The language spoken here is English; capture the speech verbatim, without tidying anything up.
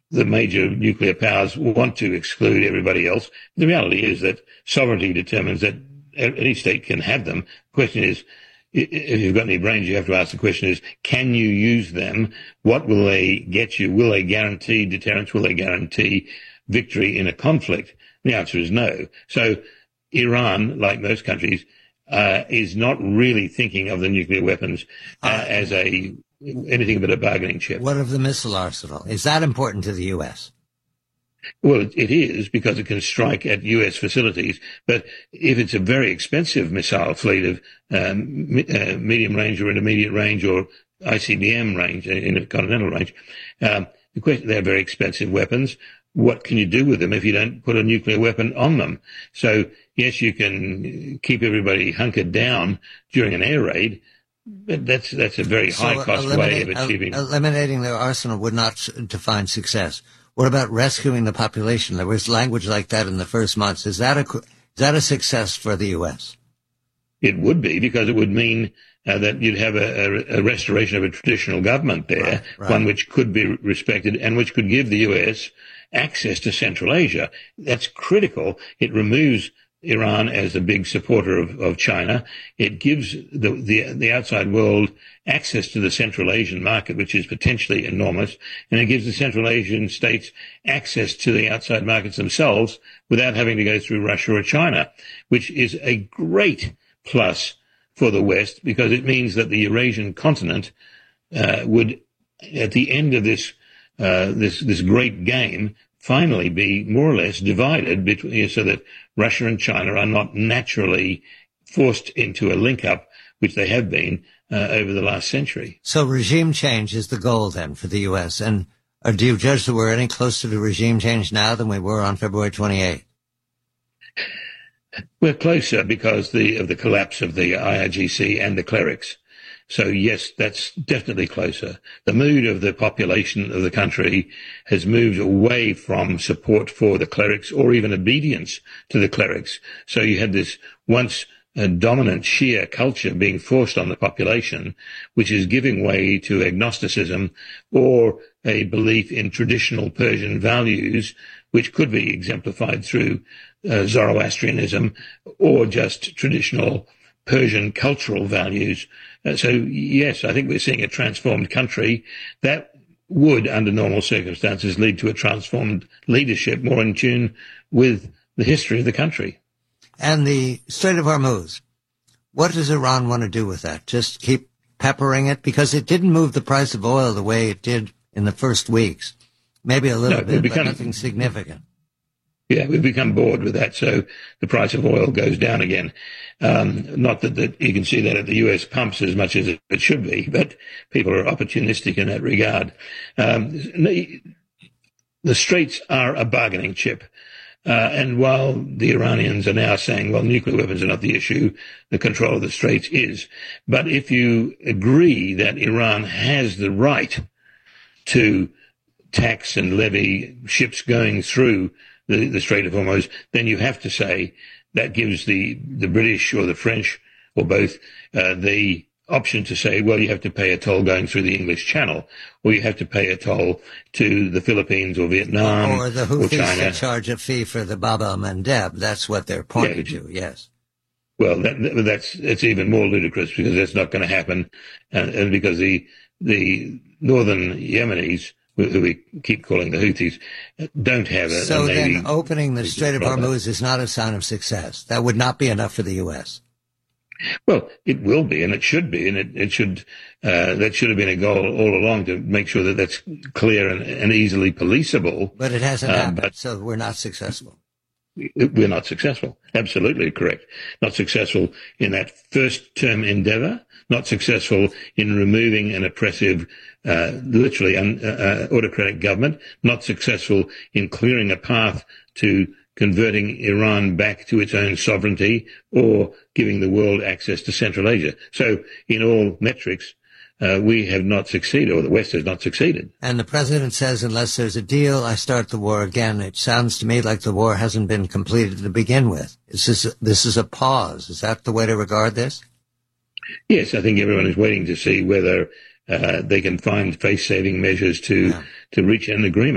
the major nuclear powers want to exclude everybody else. The reality is that sovereignty determines that any state can have them. The question is, if you've got any brains, you have to ask the question is, can you use them? What will they get you? Will they guarantee deterrence? Will they guarantee victory in a conflict? The answer is no. So Iran, like most countries, uh, is not really thinking of the nuclear weapons uh, uh, as a anything but a bargaining chip. What of the missile arsenal? Is that important to the U S? Well, it, it is, because it can strike at U S facilities. But if it's a very expensive missile fleet of um, mi- uh, medium range or intermediate range or I C B M range, intercontinental range, um, the question, they're very expensive weapons. What can you do with them if you don't put a nuclear weapon on them? So, yes, you can keep everybody hunkered down during an air raid, but that's that's a very so high-cost way of achieving... Eliminating their arsenal would not define success. What about rescuing the population? There was language like that in the first months. Is that a, is that a success for the U S? It would be, because it would mean uh, that you'd have a, a, a restoration of a traditional government there, right, right. one which could be respected and which could give the U S access to Central Asia. That's critical. It removes Iran as a big supporter of, of China. It gives the, the the outside world access to the Central Asian market, which is potentially enormous, and it gives the Central Asian states access to the outside markets themselves without having to go through Russia or China, which is a great plus for the West, because it means that the Eurasian continent uh, would, at the end of this uh, this this great game, finally be more or less divided between, so that Russia and China are not naturally forced into a link-up, which they have been uh, over the last century. So regime change is the goal then for the U S. And or do you judge that we're any closer to regime change now than we were on February twenty-eighth? We're closer because the, of the collapse of the I R G C and the clerics. So, yes, that's definitely closer. The mood of the population of the country has moved away from support for the clerics or even obedience to the clerics. So you had this once uh, dominant Shia culture being forced on the population, which is giving way to agnosticism or a belief in traditional Persian values, which could be exemplified through uh, Zoroastrianism or just traditional Persian cultural values. Uh, so, yes, I think we're seeing a transformed country that would, under normal circumstances, lead to a transformed leadership more in tune with the history of the country. And the Strait of Hormuz, what does Iran want to do with that? Just keep peppering it? Because it didn't move the price of oil the way it did in the first weeks. Maybe a little no, bit, become, but nothing significant. Yeah, we've become bored with that, so the price of oil goes down again. Um, not that, that you can see that at the U S pumps as much as it, it should be, but people are opportunistic in that regard. Um, the, the Straits are a bargaining chip. Uh, and while the Iranians are now saying, well, nuclear weapons are not the issue, the control of the Straits is. But if you agree that Iran has the right to tax and levy ships going through the, the Strait of Hormuz, then you have to say that gives the, the British or the French or both uh, the option to say, well, you have to pay a toll going through the English Channel, or you have to pay a toll to the Philippines or Vietnam or, or the Houthis or China. Charge a fee for the Bab el-Mandeb. That's what they're pointing yeah, to, yes. Well, that, that's it's even more ludicrous because that's not going to happen, and, and because the the northern Yemenis, who we keep calling the Houthis, don't have a, so a navy. So then opening the Strait of Hormuz is not a sign of success. That would not be enough for the U S. Well, it will be, and it should be, and it, it should, uh, that should have been a goal all along to make sure that that's clear and, and easily policeable. But it hasn't um, happened, but so we're not successful. We're not successful. Absolutely correct. Not successful in that first term endeavor, not successful in removing an oppressive, uh, literally un, uh, autocratic government, not successful in clearing a path to converting Iran back to its own sovereignty or giving the world access to Central Asia. So in all metrics, uh, we have not succeeded, or the West has not succeeded. And the president says, unless there's a deal, I start the war again. It sounds to me like the war hasn't been completed to begin with. This is, this is a pause. Is that the way to regard this? Yes, I think everyone is waiting to see whether uh, they can find face-saving measures to, yeah. to reach an agreement.